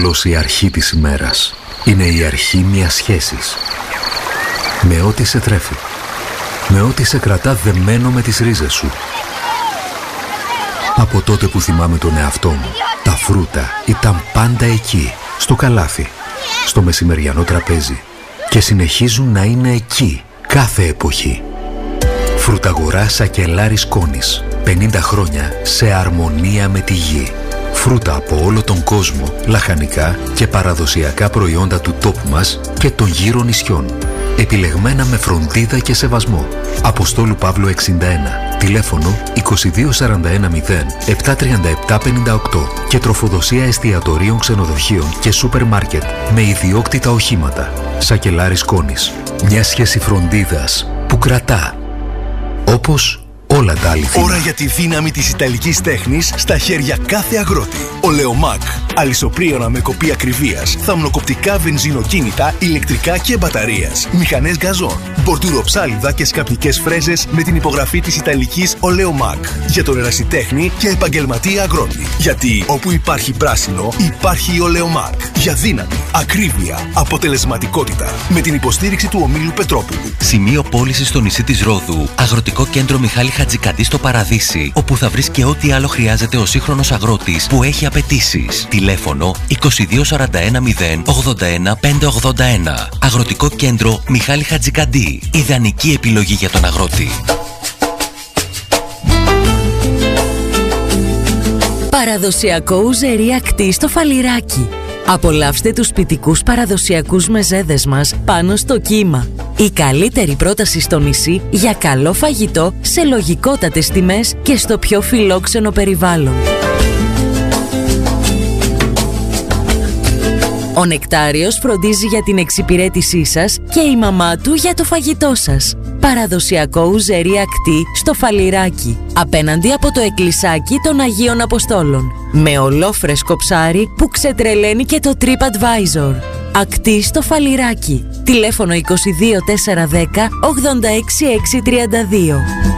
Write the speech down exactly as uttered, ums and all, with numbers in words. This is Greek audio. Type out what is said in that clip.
Απλώς η αρχή της ημέρας. Είναι η αρχή μιας σχέσης. Με ό,τι σε τρέφει. Με ό,τι σε κρατά δεμένο με τις ρίζες σου. Από τότε που θυμάμαι τον εαυτό μου, τα φρούτα ήταν πάντα εκεί, στο καλάθι, στο μεσημεριανό τραπέζι και συνεχίζουν να είναι εκεί, κάθε εποχή. Φρουταγορά Σακελάρης Κόνης. πενήντα χρόνια σε αρμονία με τη γη. Φρούτα από όλο τον κόσμο, λαχανικά και παραδοσιακά προϊόντα του τόπου μας και των γύρω νησιών. Επιλεγμένα με φροντίδα και σεβασμό. Αποστόλου Παύλου εξήντα ένα. Τηλέφωνο είκοσι δύο σαράντα ένα μηδέν επτά τριάντα επτά πενήντα οκτώ και τροφοδοσία εστιατορίων, ξενοδοχείων και σούπερ μάρκετ με ιδιόκτητα οχήματα. Σακελάρης Κόνης. Μια σχέση φροντίδας που κρατά. Όπως όλα τα αληθινά. Ώρα για τη δύναμη της ιταλικής τέχνης στα χέρια κάθε αγρότη. Ολεομάκ. Αλυσοπρίωνα με κοπή ακριβίας. Θαμνοκοπτικά βενζινοκίνητα, ηλεκτρικά και μπαταρίας. Μηχανές γκαζόν. Μπορτουροψάλιδα και σκαπνικές φρέζες με την υπογραφή της ιταλικής Ολεομάκ. Για τον ερασιτέχνη και επαγγελματία αγρότη. Γιατί όπου υπάρχει πράσινο, υπάρχει η Ολεομάκ. Για δύναμη, ακρίβεια, αποτελεσματικότητα. Με την υποστήριξη του ομίλου Πετρόπουλου. Σημείο πώλησης στο νησί της Ρόδου. Αγροτικό κέντρο Μιχάλη Χατζικαντή στο Παραδείσι, όπου θα βρεις και ό,τι άλλο χρειάζεται ο σύγχρονος αγρότης που έχει απαιτήσεις. Τηλέφωνο είκοσι δύο σαράντα ένα μηδέν ογδόντα ένα πεντακόσια ογδόντα ένα. Αγροτικό κέντρο Μιχάλη Χατζικαντή. Ιδανική επιλογή για τον αγρότη. Παραδοσιακό ουζερί ακτή στο Φαλιράκι. Απολαύστε τους σπιτικούς παραδοσιακούς μεζέδες μας πάνω στο κύμα. Η καλύτερη πρόταση στο νησί για καλό φαγητό σε λογικότατες τιμές και στο πιο φιλόξενο περιβάλλον. Ο Νεκτάριος φροντίζει για την εξυπηρέτησή σας και η μαμά του για το φαγητό σας. Παραδοσιακό ουζερί ακτή στο Φαλιράκι, απέναντι από το εκκλησάκι των Αγίων Αποστόλων. Με ολόφρεσκο ψάρι που ξετρελαίνει και το TripAdvisor. Ακτή στο Φαλιράκι. Τηλέφωνο είκοσι δύο τέσσερα δέκα ογδόντα έξι έξι τριάντα δύο.